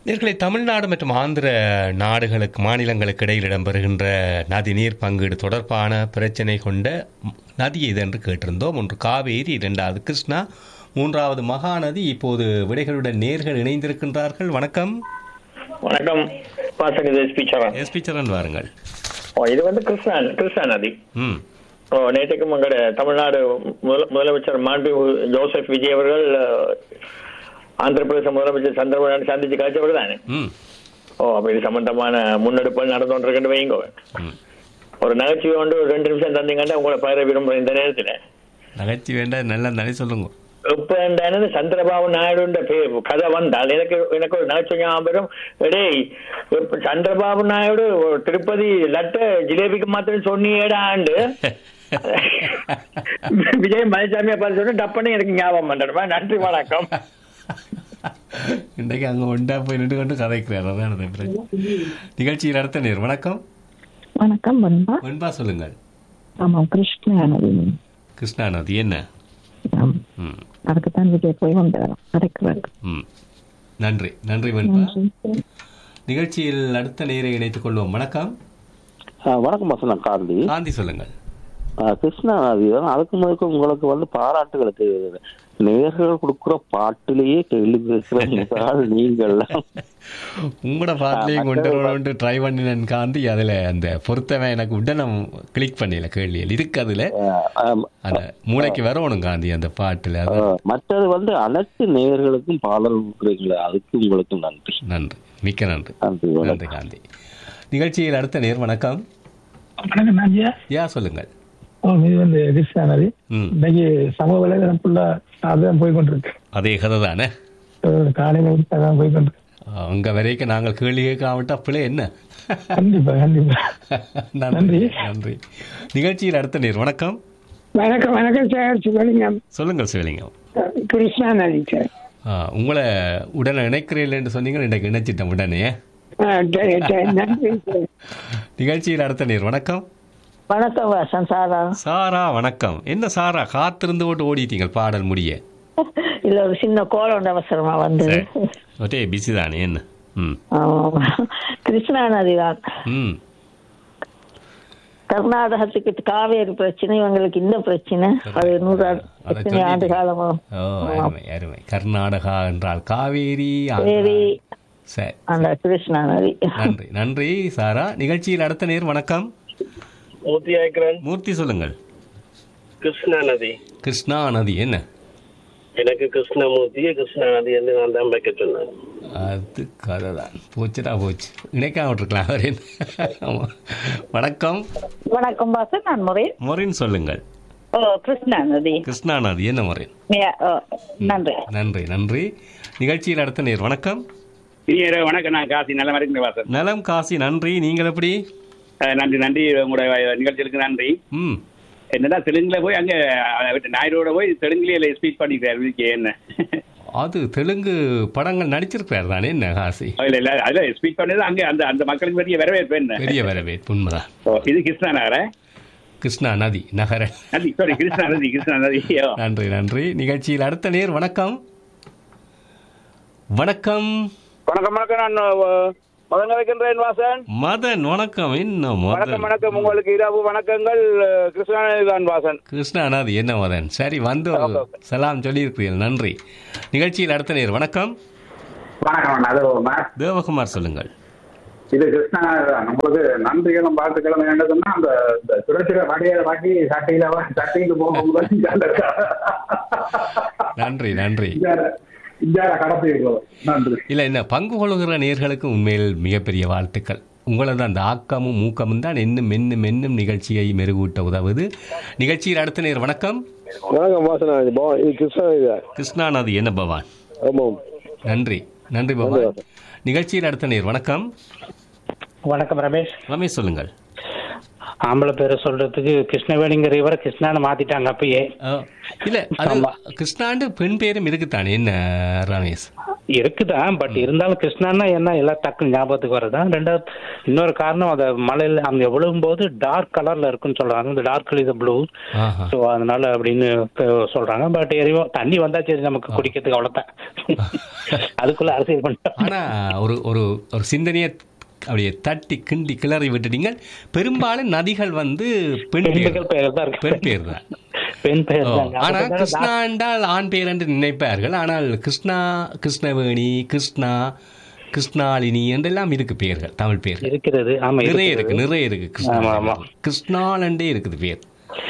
நேர்களை தமிழ்நாடு மற்றும் ஆந்திர மாநிலங்களுக்கு இடையில் இடம்பெறுகின்ற நதிநீர் பங்கீடு தொடர்பான பிரச்சினை கொண்ட நதி எது என்று கேட்டிருந்தோம். ஒன்று காவேரி, இரண்டாவது கிருஷ்ணா, மூன்றாவது மகாநதி. இப்போது விடைகளுடன் நேர்கள் இணைந்திருக்கின்றார்கள். வணக்கம். வணக்கம். எஸ்பி சரண் வாருங்கள். இது கிருஷ்ணா நதி. நேற்றுக்கு எங்களுடைய தமிழ்நாடு முதலமைச்சர் மாண்பு ஜோசப் விஜய் அவர்கள் ஆந்திர பிரதேச முதலமைச்சர் சந்திரபாபு சந்திச்சு காய்ச்சவர் தானே. அப்ப இது சம்பந்தமான முன்னெடுப்புகள் நடந்து கொண்டிருக்கின்ற வைங்க. ஒரு நகைச்சுவை கொண்டு ஒரு 2 நிமிஷம் தந்தீங்கன்னா உங்களை பயிர விரும்புறேன். இந்த நேரத்துல நகைச்சுவை வேண்டாம், நல்லா தானே சொல்லுங்க. இப்ப என்ன சந்திரபாபு நாயுடு கதை வந்தால் எனக்கு ஒரு நகைச்சுவை ஞாபகம். டேய், சந்திரபாபு நாயுடு திருப்பதி லட்ட ஜிலேபிக்கு மாத்திரம் சொன்னியேடாண்டு விஜய் மலைசாமியை பார்த்து சொன்ன டப்புன்னு எனக்கு ஞாபகம் பண்றமா. நன்றி, வணக்கம். இன்றைக்கு அங்க ஒண்டா போய் நின்று கொண்டு கதைக்கிறார். அதான் நிகழ்ச்சியில் நடத்த நேர். வணக்கம். வணக்கம். வெண்பா சொல்லுங்கள். ஆமாம், கிருஷ்ணா நதி. கிருஷ்ணா நதி என்ன? அதுக்குத்தான் விஜய் போய் கொண்டாடும் கதைக்கிறார். நன்றி நன்றி வெண்பா. நிகழ்ச்சியில் அடுத்த நேரை இணைத்துக் கொள்வோம். வணக்கம். வணக்கம் காந்தி சொல்லுங்கள். கிருஷ்ணா நதி தான். அதுக்கு முதலுக்கு உங்களுக்கு பாராட்டுகளுக்கு நேர்கள் கொடுக்குற பாட்டிலேயே கேள்வி கேட்கிற நீங்கள் உங்களோட பாட்டிலையும் கொண்டு ட்ரை பண்ணினேன் காந்தி. அதுல அந்த பொருத்தவன் எனக்கு உடனே கிளிக் பண்ணல. கேள்வியில் இருக்கு, அதுல அந்த மூளைக்கு வரணும் காந்தி அந்த பாட்டுல. மற்றது அனைத்து நேயர்களுக்கும் பாடல் கொடுக்குறீங்களா, அதுக்கு உங்களுக்கு நன்றி. நன்றி, மிக்க நன்றி. நன்றி காந்தி. நிகழ்ச்சியில் அடுத்த நேர். வணக்கம். சொல்லுங்கள். இது கிருஷ்ணா நதி. இன்னைக்கு சமூக வலைதளம் ஃபுல்லா அதான் போய் கொண்டிருக்கு. அதே கதை தானே காலையில அதான் போய் கொண்டிருக்கு. அங்க வரைக்கும் நாங்கள் கேள்வி கேட்காமட்டா பிள்ளை என்ன? கண்டிப்பா கண்டிப்பா. நன்றி நன்றி. நிகழ்ச்சியில் அடுத்த நேர். வணக்கம். வணக்கம். வணக்கம் சார். சிவலிங்கம். சொல்லுங்கள் சிவலிங்கம். கிருஷ்ணா நதி சார். உங்களை உடனே இணைக்கிறேன் சொன்னீங்க, இன்றைக்கு இணைச்சிட்டேன் உடனே. நிகழ்ச்சியில் அடுத்த நேர். வணக்கம். வணக்கம் வாசன். சாரா வணக்கம். என்ன சாரா காத்திருந்து போட்டு ஓடிட்டீங்க பாடல் முடிய? இல்ல, ஒரு சின்ன கோலம் அவசரமா வந்து ஒரே பிஸி தானே என்ன? கிருஷ்ணா நதி தான். கர்நாடகத்துக்கு காவேரி பிரச்சனை, இவங்களுக்கு இந்த பிரச்சனை. அது 100 ஆண்டு காலமா. அருமை. கர்நாடகா என்றால் காவேரி, அந்த கிருஷ்ணா நதி. நன்றி நன்றி சாரா. நிகழ்ச்சியில் அடுத்த நேர். வணக்கம். மூர்த்தி சொல்லுங்கள். கிருஷ்ணா நதி. கிருஷ்ணா நதி என்ன? எனக்கு கிருஷ்ணமூர்த்தியே கிருஷ்ணா நதி என்று நான் தான் வைக்க சொன்னேன். அது கதை தான். போச்சுடா போச்சு, இணைக்காம விட்டுருக்கலாம். வணக்கம். வணக்கம் பாசன். நான் மொரின் சொல்லுங்கள். கிருஷ்ணா நதி. கிருஷ்ணா நதி என்ன மொரின்? நன்றி நன்றி நன்றி. நிகழ்ச்சியில் அடுத்த நேர். வணக்கம். வணக்கம். நான் காசி. நலம் இருக்கேன் வாசன். நலம் காசி. நன்றி. நீங்கள் எப்படி? நன்றி நன்றி. உங்களோட நிகழ்ச்சிகளுக்கு நன்றி. என்னடா தெலுங்குல போய் அங்க நாயுடோட போய் தெலுங்குல ஸ்பீச் பண்ணிக்கிறார். என்ன அது தெலுங்கு படங்கள் நடிச்சிருக்காரு தானே என்ன காசி? இல்ல அதுல ஸ்பீச் பண்ணது அங்க அந்த அந்த மக்களுக்கு பெரிய வரவேற்பு. என்ன பெரிய வரவேற்பு. உண்மைதான். இது கிருஷ்ணா நகர கிருஷ்ணா நதி நகர நதி சாரி கிருஷ்ணா நதி. கிருஷ்ணா நதி. நன்றி நன்றி. நிகழ்ச்சியில் அடுத்த நேர். வணக்கம். வணக்கம். வணக்கம். நான் மதன் வைக்கின்றேன் வாசன். மதன் வணக்கம். இன்னும் வணக்கம். வணக்கம். உங்களுக்கு இரவு வணக்கங்கள். கிருஷ்ணாநதி தான் வாசன். கிருஷ்ணாநதி என்ன மதன்? சரி, வந்து சலாம் சொல்லியிருக்கிறீர்கள். நன்றி. நிகழ்ச்சியில் அடுத்த நேர். வணக்கம். வணக்கம். தேவகுமார் சொல்லுங்கள். இது கிருஷ்ணாநதி தான். நம்மளுக்கு நன்றிகளும் வாழ்த்துக்களும் வேண்டதுன்னா அந்த சுரட்சிர வடையை வாங்கி சட்டையில போகும்போது நன்றி நன்றி. இல்ல என்ன பங்கு கொள்கிற நேர்களுக்கு உண்மையில் மிகப்பெரிய வாழ்த்துக்கள். உங்களது அந்த ஆக்கமும் ஊக்கமும் தான் இன்னும் மென்னும் மென்னும் நிகழ்ச்சியை மெருகூட்ட உதவுது. நிகழ்ச்சியில் அடுத்த நேர். வணக்கம். கிருஷ்ணா நதி என்ன பவான்? நன்றி நன்றி பவான். நிகழ்ச்சியில் அடுத்த நேர். வணக்கம். வணக்கம். ரமேஷ் சொல்லுங்கள். ஆம்பளை பேரை சொல்றதுக்கு கிருஷ்ணவேணிங்கிற இவரை கிருஷ்ணான்னு மாத்திட்டாங்க அப்பயே. இல்ல, அது கிருஷ்ணாண்டு பெண் பேரும் இருக்குத்தானே என்ன ரமேஷ்? இருக்குதான், பட் இருந்தாலும் கிருஷ்ணான்னா என்ன எல்லாம் டக்குன்னு ஞாபகத்துக்கு வரதான். ரெண்டாவது இன்னொரு காரணம், அதை மலையில அங்க விழும்போது டார்க் கலர்ல இருக்குன்னு சொல்றாங்க, இந்த டார்க் கலர் ப்ளூ. ஸோ அதனால அப்படின்னு சொல்றாங்க. பட் எரியும் தண்ணி வந்தா சரி நமக்கு குடிக்கிறதுக்கு அவ்வளவுதான். அதுக்குள்ள அரசியல் பண்ண. ஆனா ஒரு ஒரு ஒரு சிந்தனையை அப்படியே தட்டி கிண்டி கிளறி விட்டுட்டீங்க. பெரும்பாலும் நதிகள் வந்து பெண் பேர் தான். ஆனால் கிருஷ்ணா என்றால் ஆண் பேர் என்று நினைப்பார்கள். ஆனால் கிருஷ்ணா, கிருஷ்ணவேணி, கிருஷ்ணா, கிருஷ்ணாலினி என்றெல்லாம் இருக்கு பேர்கள், தமிழ் பேர் இருக்கிறது. நிறைய இருக்கு. கிருஷ்ணாலண்டே இருக்குது பேர்.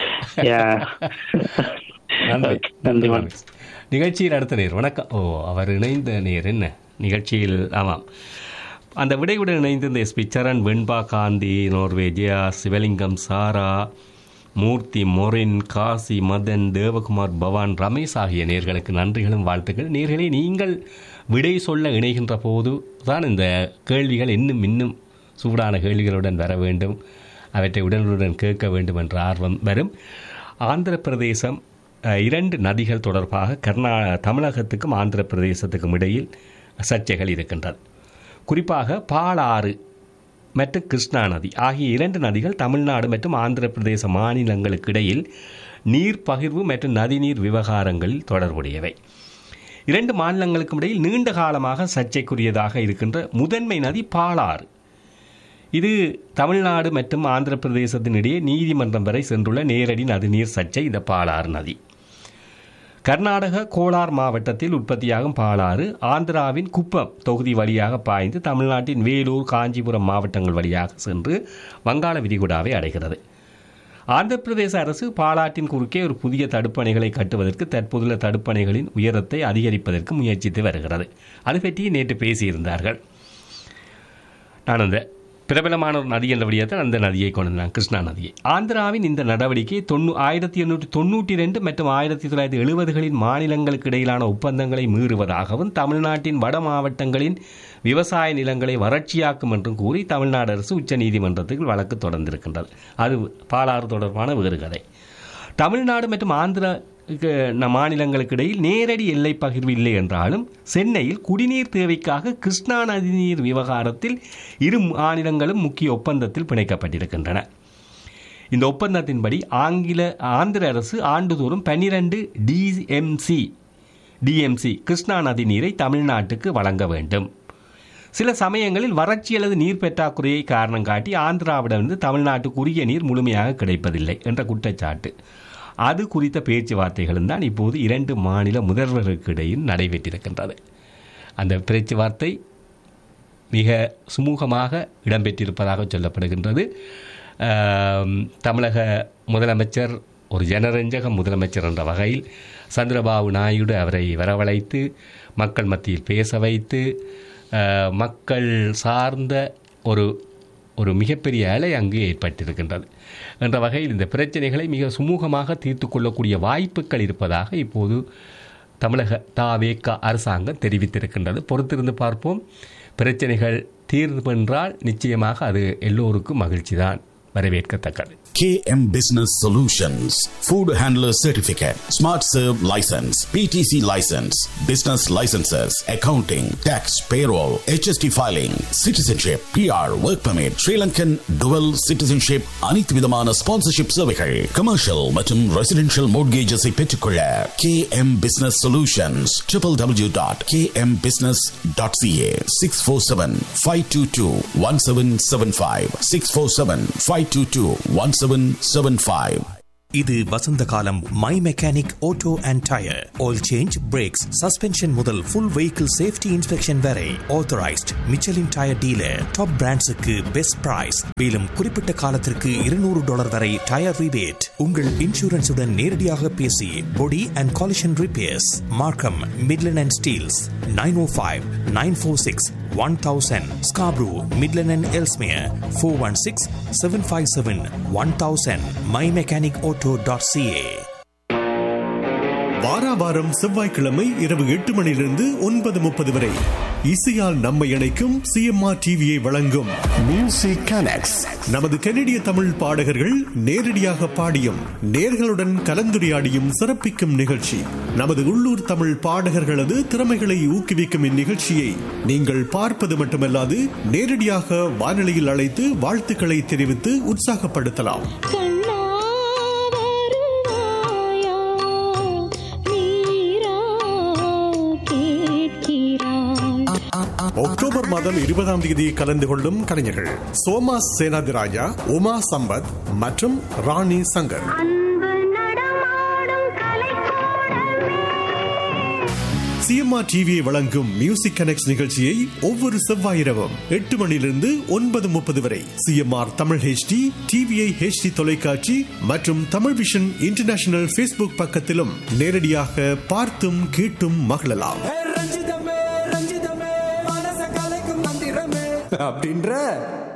நன்றி. நிகழ்ச்சியில் அடுத்த நேர் வணக்கம். அவர் இணைந்த நேர் என்ன நிகழ்ச்சியில்? ஆமாம், அந்த விடையுடன் இணைந்த இந்த எஸ்பி சரண், வெண்பா, காந்தி, நோர்வே, ஜெயா, சிவலிங்கம், சாரா, மூர்த்தி, மொரின், காசி, மதன், தேவகுமார், பவான், ரமேஷ் ஆகிய நேர்களுக்கு நன்றிகளும் வாழ்த்துக்கள். நேர்களே, நீங்கள் விடை சொல்ல இணைகின்ற போது தான் இந்த கேள்விகள் இன்னும் சூடான கேள்விகளுடன் வர வேண்டும், அவற்றை உடனுடன் கேட்க வேண்டும் என்ற ஆர்வம் வரும். ஆந்திர பிரதேசம் 2 நதிகள் தொடர்பாக தமிழகத்துக்கும் ஆந்திர பிரதேசத்துக்கும் இடையில் சர்ச்சைகள் இருக்கின்றது. குறிப்பாக பாலாறு மற்றும் கிருஷ்ணா நதி ஆகிய 2 நதிகள் தமிழ்நாடு மற்றும் ஆந்திர பிரதேச மாநிலங்களுக்கு இடையில் நீர் பகிர்வு மற்றும் நதிநீர் விவகாரங்களில் தொடர்புடையவை. 2 மாநிலங்களுக்கும் இடையில் நீண்ட காலமாக சர்ச்சைக்குரியதாக இருக்கின்ற முதன்மை நதி பாலாறு. இது தமிழ்நாடு மற்றும் ஆந்திர பிரதேசத்தின் இடையே நீதிமன்றம் வரை சென்றுள்ள நேரடி நதிநீர் சர்ச்சை இந்த பாலாறு நதி. கர்நாடக கோலார் மாவட்டத்தில் உற்பத்தியாகும் பாலாறு ஆந்திராவின் குப்பம் தொகுதி வழியாக பாய்ந்து தமிழ்நாட்டின் வேலூர், காஞ்சிபுரம் மாவட்டங்கள் வழியாக சென்று வங்காள விரிகுடாவை அடைகிறது. ஆந்திர பிரதேச அரசு பாலாற்றின் குறுக்கே ஒரு புதிய தடுப்பணைகளை கட்டுவதற்கு தற்போதுள்ள தடுப்பணைகளின் உயரத்தை அதிகரிப்பதற்கு முயற்சித்து வருகிறது. அது பற்றி நேற்று பேசியிருந்தார்கள். நான் அந்த பிரபலமான ஒரு நதி என்ற வழியாக அந்த நதியை கொண்டான், கிருஷ்ணா நதியை. ஆந்திராவின் இந்த நடவடிக்கை 1892 மற்றும் 1970களின் மாநிலங்களுக்கு இடையிலான ஒப்பந்தங்களை மீறுவதாகவும் தமிழ்நாட்டின் வட மாவட்டங்களின் விவசாய நிலங்களை வறட்சியாக்கும் என்றும் கூறி தமிழ்நாடு அரசு உச்சநீதிமன்றத்தில் வழக்கு தொடர்ந்திருக்கின்றது. அது பாலாறு தொடர்பான வேறு கதை. தமிழ்நாடு மற்றும் ஆந்திரா மாநிலங்களுக்கு இடையில் நேரடி எல்லை பகிர்வு இல்லை என்றாலும் சென்னையில் குடிநீர் தேவைக்காக கிருஷ்ணா நதிநீர் விவகாரத்தில் 2 மாநிலங்களும் முக்கிய ஒப்பந்தத்தில் பிணைக்கப்பட்டிருக்கின்றன. இந்த ஒப்பந்தத்தின்படி ஆந்திர அரசு ஆண்டுதோறும் 12 டிஎம்சி கிருஷ்ணா நதி நீரை தமிழ்நாட்டுக்கு வழங்க வேண்டும். சில சமயங்களில் வறட்சி அல்லது நீர் பற்றாக்குறையை காரணம் காட்டி ஆந்திராவிடமிருந்து தமிழ்நாட்டுக்கு உரிய நீர் முழுமையாக கிடைப்பதில்லை என்ற குற்றச்சாட்டு, அது குறித்த பேச்சுவார்த்தைகளும் தான் இப்போது 2 மாநில முதல்வர்களுக்கு இடையில் நடைபெற்றிருக்கின்றது. அந்த பேச்சுவார்த்தை மிக சுமூகமாக இடம்பெற்றிருப்பதாக சொல்லப்படுகின்றது. தமிழக முதலமைச்சர் ஒரு ஜனரஞ்சக முதலமைச்சர் என்ற வகையில் சந்திரபாபு நாயுடு அவரை வரவழைத்து மக்கள் மத்தியில் பேச வைத்து மக்கள் சார்ந்த ஒரு மிகப்பெரிய அலை அங்கு ஏற்பட்டிருக்கின்றது என்ற வகையில் இந்த பிரச்சனைகளை மிக சுமூகமாக தீர்த்து கொள்ளக்கூடிய வாய்ப்புகள் இருப்பதாக இப்போது தமிழக தவேக அரசாங்கம் தெரிவித்திருக்கின்றது. பொறுத்திருந்து பார்ப்போம். பிரச்சனைகள் தீர்வு என்றால் நிச்சயமாக அது எல்லோருக்கும் மகிழ்ச்சி தான், வரவேற்கத்தக்கது. KM Business Solutions, Food Handler Certificate, Smart Serve License, PTC License, Business Licenses, Accounting, Tax, Payroll, HST Filing, Citizenship, PR, Work Permit, Sri Lankan Dual Citizenship, அனைத்து விதமான ஸ்பான்சர்ஷிப் சேவைகள், Commercial மற்றும் Residential Mortgages பெற்றுக்கொள்ள KM Business Solutions, www.kmbusiness.ca, 647-522-1775, 647-522-1775. இது வசந்த காலம். My mechanic auto and tyre, oil change, breaks, suspension முதல் full vehicle safety inspection வரை authorised Michelin tyre dealer. Top பிராண்ட்ஸுக்கு best price. மேலும் குறிப்பிட்ட காலத்திற்கு $200 வரை டயர் ரிபேட். உங்கள் இன்சூரன்ஸுடன் நேரடியாக பேசி பொடி அண்ட் காலிஷன் ரிப்பேர்ஸ். மார்க்கம், Midland and Steeles. 905-946-1000. Scarborough, Midland and Ellesmere. 416-757-1000. mymechanicauto.ca. வாராவாரம் செவ்வாய்க்கிழமை இரவு 8 மணியிலிருந்து 9:30 வரை இசையால் நம்மை இணைக்கும் சிஎம்ஆர் டிவியை வழங்கும் மியூசிக் கனெக்ட்ஸ். நமது கனடிய தமிழ் பாடகர்கள் நேரடியாக பாடியும் நேர்களுடன் கலந்துரையாடியும் சிறப்பிக்கும் நிகழ்ச்சி. நமது உள்ளூர் தமிழ் பாடகர்களது திறமைகளை ஊக்குவிக்கும் இந்நிகழ்ச்சியை நீங்கள் பார்ப்பது மட்டுமல்லாது நேரடியாக வானொலியில் அழைத்து வாழ்த்துக்களை தெரிவித்து உற்சாகப்படுத்தலாம். அக்டோபர் மாதம் 20ஆம் தேதி கலந்து கொள்ளும் கலைஞர்கள் சோமா சேனாதிராஜா, உமா சம்பத் மற்றும் ராணி சங்கர். சிஎம்ஆர் டிவியை வழங்கும் மியூசிக் கனெக்ட்ஸ் நிகழ்ச்சியை ஒவ்வொரு செவ்வாய் இரவும் 8 மணியிலிருந்து 9:30 வரை CMR Tamil HD, TVI HD தொலைக்காட்சி மற்றும் தமிழ் விஷன் இன்டர்நேஷனல் ஃபேஸ்புக் பக்கத்திலும் நேரடியாக பார்த்தும் கேட்டும் மகிழலாம். அப்படின்ற